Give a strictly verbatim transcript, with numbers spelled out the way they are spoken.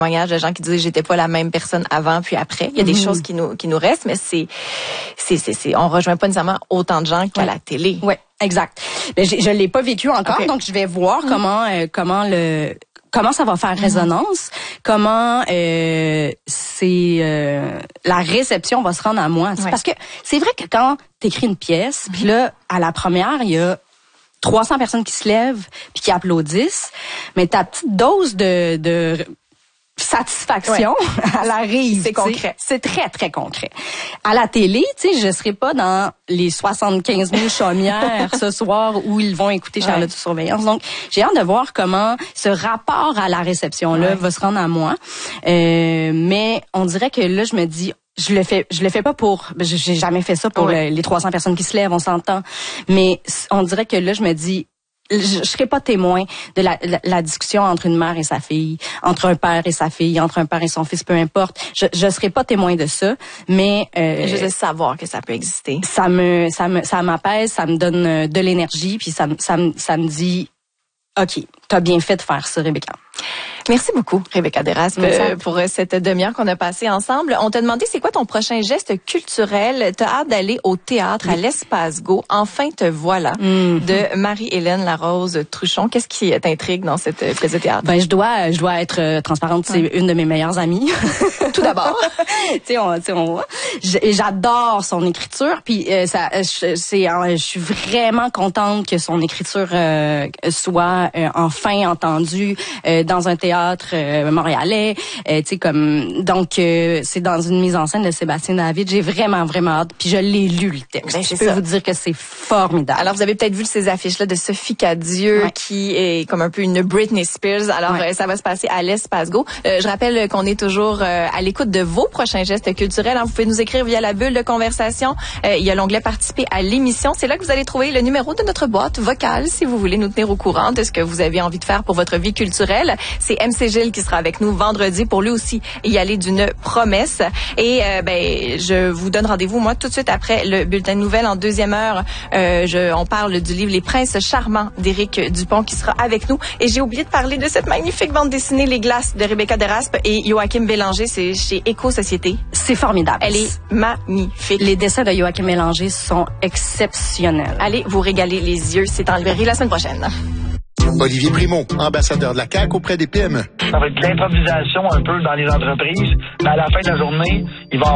de gens qui disent j'étais pas la même personne avant puis après. Il y a des mmh. choses qui nous qui nous restent, mais c'est c'est c'est, c'est on rejoint pas nécessairement autant de gens qu'à ouais. la télé. Ouais, exact. Mais je, je l'ai pas vécu encore, okay. donc je vais voir mmh. comment euh, comment le comment ça va faire résonance, mmh. comment euh, c'est euh, la réception va se rendre à moi. Ouais. Parce que c'est vrai que quand t'écris une pièce, mmh. puis là à la première il y a trois cents personnes qui se lèvent puis qui applaudissent, mais ta petite dose de de satisfaction ouais. à la réussite. C'est concret. C'est très, très concret. À la télé, tu sais, je serai pas dans les soixante-quinze mille chaumières ce soir où ils vont écouter Charlotte ouais. sous surveillance. Donc, j'ai hâte de voir comment ce rapport à la réception-là ouais. va se rendre à moi. Euh, mais on dirait que là, je me dis, je le fais, je le fais pas pour, j'ai jamais fait ça pour ouais. le, les trois cents personnes qui se lèvent, on s'entend. Mais on dirait que là, je me dis, je, je serai pas témoin de la, la, la discussion entre une mère et sa fille, entre un père et sa fille, entre un père et son fils, peu importe. Je, je serai pas témoin de ça, mais euh, juste de savoir que ça peut exister. Ça me, ça me, ça m'apaise, ça me donne de l'énergie, puis ça, ça, me, ça me dit, ok, t'as bien fait de faire ça, Rebecca. Merci beaucoup, Rebecca Deraspe, euh, pour cette demi-heure qu'on a passée ensemble. On t'a demandé c'est quoi ton prochain geste culturel. T'as hâte d'aller au théâtre oui. à l'Espace Go. Enfin te voilà, mm-hmm. de Marie-Hélène Larose Truchon. Qu'est-ce qui t'intrigue dans cette pièce de théâtre? Ben je dois, je dois être euh, transparente. C'est ouais. une de mes meilleures amies. Tout d'abord, tu sais, on, tu sais, on, j'adore son écriture. Puis euh, ça, c'est, je suis vraiment contente que son écriture euh, soit euh, enfin entendue euh, dans un théâtre. théâtre euh, montréalais, euh, tu sais comme donc euh, c'est dans une mise en scène de Sébastien David. J'ai vraiment vraiment hâte. Puis je l'ai lu le texte. Ben, je peux ça. vous dire que c'est formidable. Alors vous avez peut-être vu ces affiches là de Sophie Cadieux ouais. qui est comme un peu une Britney Spears. Alors ouais. euh, ça va se passer à l'Espace Go. Euh, je rappelle qu'on est toujours euh, à l'écoute de vos prochains gestes culturels. Alors, vous pouvez nous écrire via la bulle de conversation. Euh, il y a l'onglet participer à l'émission. C'est là que vous allez trouver le numéro de notre boîte vocale si vous voulez nous tenir au courant de ce que vous avez envie de faire pour votre vie culturelle. C'est M C Gilles qui sera avec nous vendredi pour lui aussi y aller d'une promesse. Et euh, ben, je vous donne rendez-vous moi tout de suite après le bulletin de nouvelles en deuxième heure. Euh, je, on parle du livre Les Princes charmants d'Éric Dupont qui sera avec nous. Et j'ai oublié de parler de cette magnifique bande dessinée Les Glaces de Rebecca Deraspe et Joachim Bélanger. C'est chez Éco-Société. C'est formidable. Elle est magnifique. Les dessins de Joachim Bélanger sont exceptionnels. Allez vous régaler les yeux. C'est en librairie la semaine prochaine. Olivier Primo, ambassadeur de la C A Q auprès des P M E. Ça va être de l'improvisation un peu dans les entreprises, mais à la fin de la journée, il va